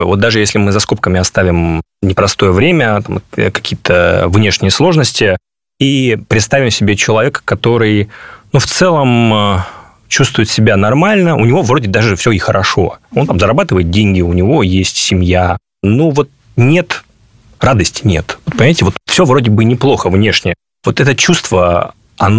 Вот даже если мы за скобками оставим непростое время, там, какие-то внешние сложности, и представим себе человека, который, в целом чувствует себя нормально, у него вроде даже все и хорошо. Он там зарабатывает деньги, у него есть семья. Нет радости, нет. Понимаете, все вроде бы неплохо внешне. Это чувство,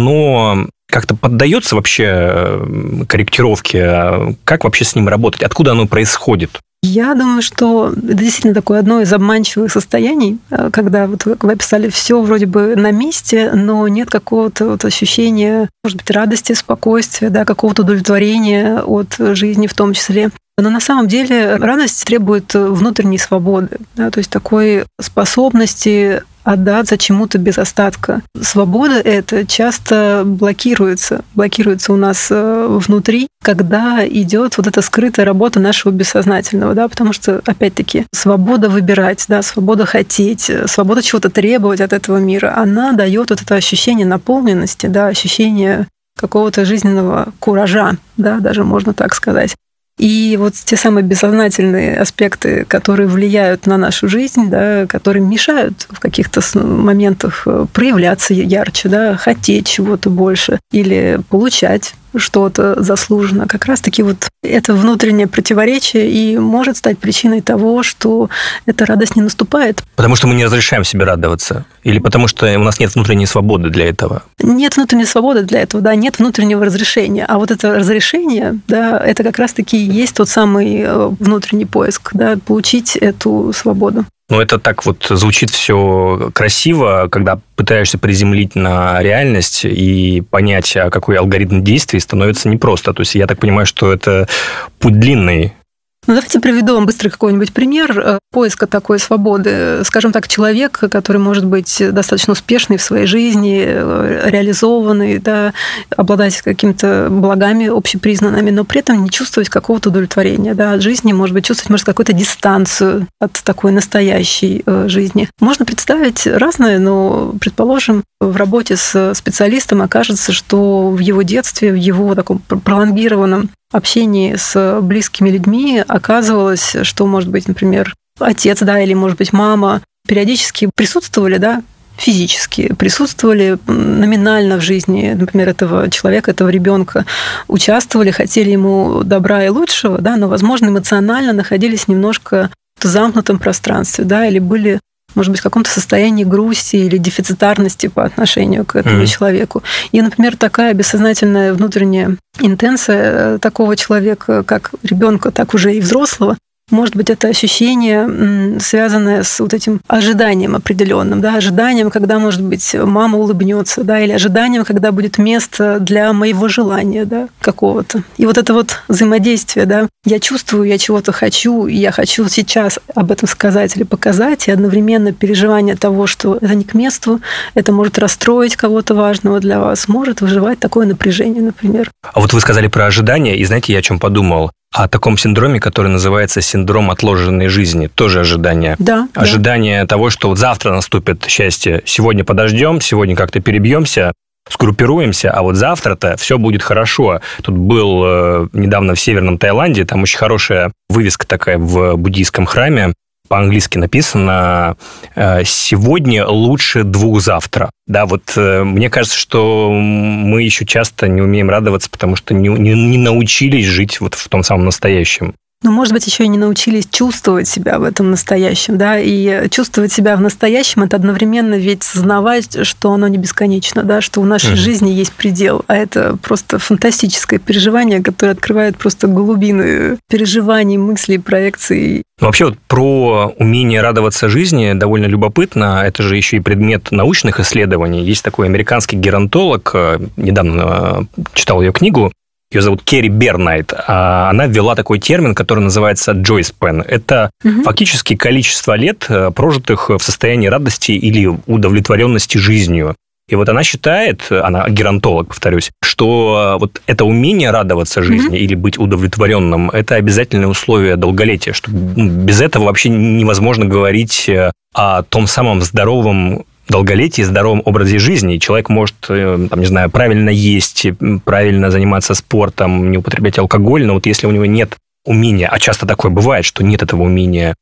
оно как-то поддается вообще корректировке? Как вообще с ним работать? Откуда оно происходит? Я думаю, что это действительно такое одно из обманчивых состояний, когда как вы описали, все вроде бы на месте, но нет какого-то ощущения, может быть, радости, спокойствия, какого-то удовлетворения от жизни в том числе. Но на самом деле радость требует внутренней свободы, то есть такой способности отдаться чему-то без остатка. Свобода эта часто блокируется у нас внутри, когда идет эта скрытая работа нашего бессознательного, потому что, опять-таки, свобода выбирать, свобода хотеть, свобода чего-то требовать от этого мира, она дает это ощущение наполненности, ощущение какого-то жизненного куража, даже можно так сказать. И те самые бессознательные аспекты, которые влияют на нашу жизнь, которые мешают в каких-то моментах проявляться ярче, хотеть чего-то больше или получать что-то заслуженно. Как раз-таки это внутреннее противоречие и может стать причиной того, что эта радость не наступает. Потому что мы не разрешаем себе радоваться? Или потому что у нас нет внутренней свободы для этого? Нет внутренней свободы для этого, нет внутреннего разрешения. А это разрешение, это как раз-таки и есть тот самый внутренний поиск, получить эту свободу. Это так звучит все красиво, когда пытаешься приземлить на реальность и понять, какой алгоритм действий, становится непросто. То есть я так понимаю, что это путь длинный. Давайте приведу вам быстро какой-нибудь пример поиска такой свободы. Скажем так, человек, который может быть достаточно успешный в своей жизни, реализованный, обладать какими-то благами общепризнанными, но при этом не чувствовать какого-то удовлетворения от жизни, может быть, чувствовать, какую-то дистанцию от такой настоящей жизни. Можно представить разное, но, предположим, в работе с специалистом окажется, что в его детстве, в его таком пролонгированном общении с близкими людьми оказывалось, что, может быть, например, отец, или, может быть, мама периодически присутствовали, физически присутствовали номинально в жизни, например, этого человека, этого ребенка, участвовали, хотели ему добра и лучшего, но, возможно, эмоционально находились немножко в замкнутом пространстве, или были, может быть, в каком-то состоянии грусти или дефицитарности по отношению к этому человеку. И, например, такая бессознательная внутренняя интенция такого человека, как ребенка, так уже и взрослого, может быть, это ощущение, связанное с этим ожиданием определенным, ожиданием, когда, может быть, мама улыбнется, или ожиданием, когда будет место для моего желания, какого-то. И это взаимодействие, я чувствую, я чего-то хочу, и я хочу сейчас об этом сказать или показать, и одновременно переживание того, что это не к месту, это может расстроить кого-то важного для вас, может вызывать такое напряжение, например. А вы сказали про ожидания, и знаете, я о чем подумал? О таком синдроме, который называется синдром отложенной жизни. Тоже ожидание. Ожидание того, что завтра наступит счастье. Сегодня подождем, сегодня как-то перебьемся, сгруппируемся, а завтра-то все будет хорошо. Тут был недавно в Северном Таиланде, там очень хорошая вывеска такая в буддийском храме. По-английски написано «Сегодня лучше 2 завтра». Мне кажется, что мы еще часто не умеем радоваться, потому что не научились жить в том самом настоящем. Но, может быть, еще и не научились чувствовать себя в этом настоящем, и чувствовать себя в настоящем – это одновременно ведь сознавать, что оно не бесконечно, что у нашей жизни есть предел, а это просто фантастическое переживание, которое открывает просто глубины переживаний, мыслей, проекций. Вообще про умение радоваться жизни довольно любопытно. Это же еще и предмет научных исследований. Есть такой американский геронтолог, недавно читал ее книгу, ее зовут Керри Бернайт. Она ввела такой термин, который называется joy span. Это фактически количество лет, прожитых в состоянии радости или удовлетворенности жизнью. И она считает, она геронтолог, повторюсь, что это умение радоваться жизни или быть удовлетворенным, это обязательное условие долголетия, что без этого вообще невозможно говорить о том самом здоровом долголетии, здоровом образе жизни. Человек может, правильно есть, правильно заниматься спортом, не употреблять алкоголь, но если у него нет умения, а часто такое бывает, что нет этого умения